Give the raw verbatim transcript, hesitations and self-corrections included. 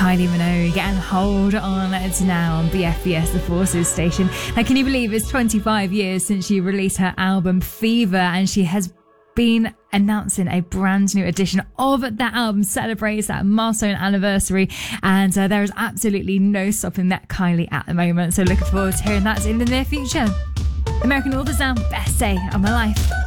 Kylie Minogue and Hold On. It's now on B F B S, the Forces station. Now, can you believe it's twenty-five years since she released her album Fever, and she has been announcing a brand new edition of that album, celebrates that milestone anniversary, and uh, there is absolutely no stopping that Kylie at the moment. So looking forward to hearing that in the near future. American Authors now, best day of my life.